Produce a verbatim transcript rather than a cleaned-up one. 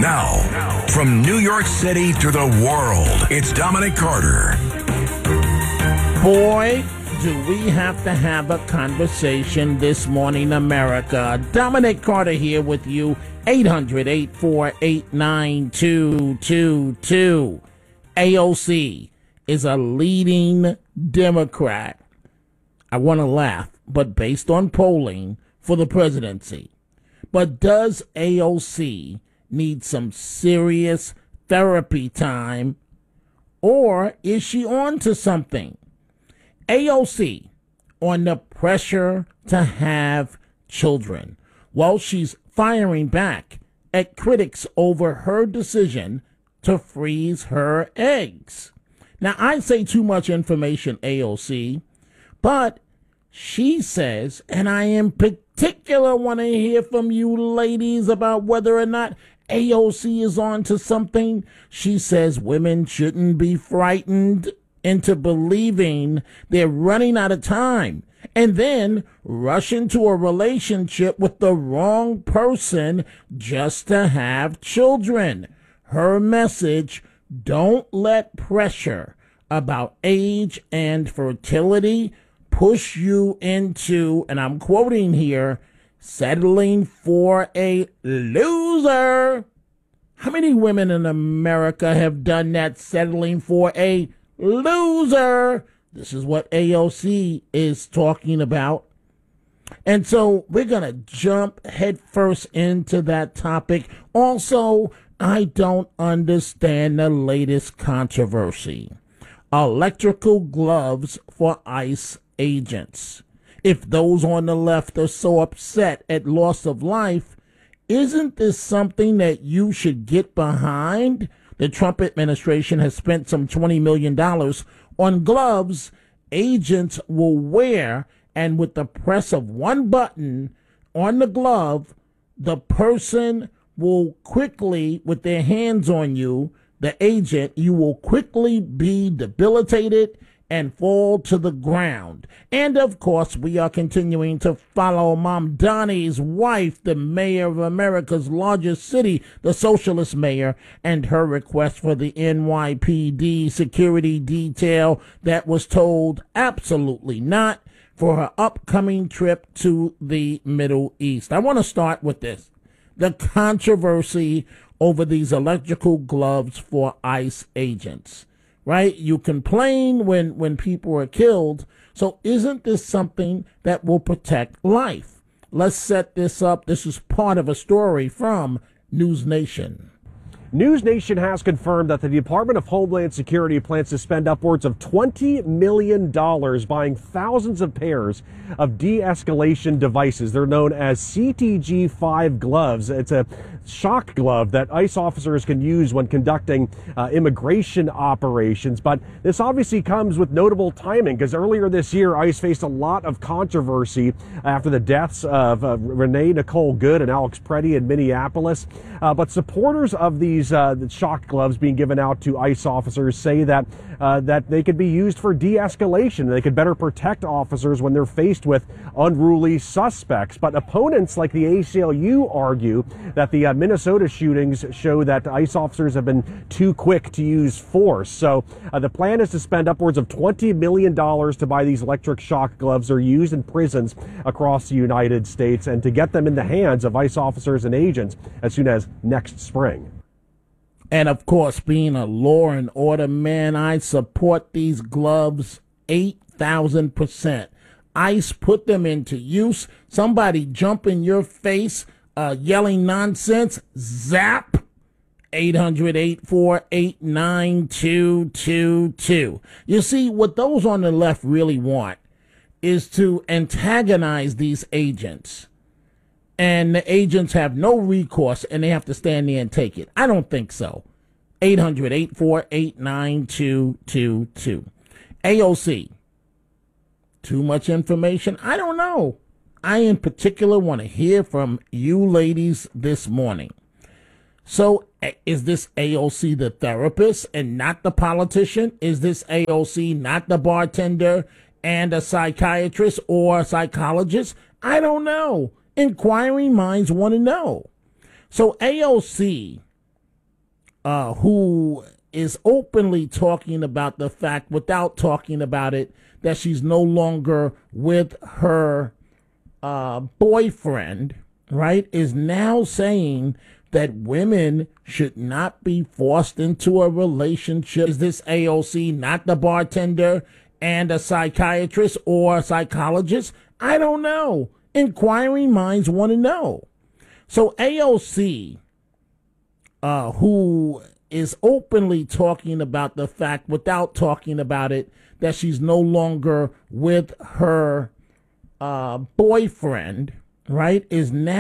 Now, from New York City to the world, it's Dominic Carter. Boy, do we have to have a conversation this morning, America. Dominic Carter here with you, eight hundred, eight four eight, nine two two two. A O C is a leading Democrat. I want to laugh, but based on polling for the presidency. But does A O C need some serious therapy time, or is she on to something? A O C on the pressure to have children. Well, she's firing back at critics over her decision to freeze her eggs. Now, I say too much information, A O C, but she says, and I in particular want to hear from you ladies about whether or not A O C is on to something. She says women shouldn't be frightened into believing they're running out of time and then rush into a relationship with the wrong person just to have children. Her message: don't let pressure about age and fertility push you into, and I'm quoting here, settling for a loser. How many women in America have done that, settling for a loser? This is what A O C is talking about. And so we're going to jump headfirst into that topic. Also, I don't understand the latest controversy. Electrical gloves for ICE agents. If those on the left are so upset at loss of life, isn't this something that you should get behind? The Trump administration has spent some twenty million dollars on gloves agents will wear, and with the press of one button on the glove, the person will quickly, with their hands on you, the agent, you will quickly be debilitated and fall to the ground. And of course, we are continuing to follow Mamdani's wife, the mayor of America's largest city, the socialist mayor, and her request for the N Y P D security detail that was told absolutely not for her upcoming trip to the Middle East. I want to start with this. The controversy over these electrical gloves for ICE agents. Right? You complain when, when people are killed. So isn't this something that will protect life? Let's set this up. This is part of a story from News Nation. News Nation has confirmed that the Department of Homeland Security plans to spend upwards of twenty million dollars buying thousands of pairs of de-escalation devices. They're known as C T G five gloves. It's a shock glove that ICE officers can use when conducting uh, immigration operations. But this obviously comes with notable timing, because earlier this year, ICE faced a lot of controversy after the deaths of uh, Renee Nicole Good and Alex Preddy in Minneapolis. Uh, but supporters of these uh, the shock gloves being given out to ICE officers say that uh, that they could be used for de-escalation. They could better protect officers when they're faced with unruly suspects. But opponents like the A C L U argue that the uh, Minnesota shootings show that ICE officers have been too quick to use force. So uh, the plan is to spend upwards of twenty million dollars to buy these electric shock gloves. They're used in prisons across the United States, and to get them in the hands of ICE officers and agents as soon as next spring. And of course, being a law and order man, I support these gloves eight thousand percent. ICE put them into use. Somebody jump in your face, uh, yelling nonsense, zap, eight hundred, eight four eight, nine two two two. You see, what those on the left really want is to antagonize these agents. And the agents have no recourse, and they have to stand there and take it. I don't think so. eight hundred, eight four eight, nine two two two. A O C. Too much information? I don't know. I, in particular, want to hear from you ladies this morning. So, is this A O C the therapist and not the politician? Is this A O C not the bartender and a psychiatrist or a psychologist? I don't know. Inquiring minds want to know. So A O C uh, who is openly talking about the fact, without talking about it, that she's no longer with her uh, boyfriend, right, is now saying that women should not be forced into a relationship. Is this A O C not the bartender and a psychiatrist or a psychologist? I don't know. Inquiring minds want to know. So A O C, uh, who is openly talking about the fact, without talking about it, that she's no longer with her uh, boyfriend, right, is now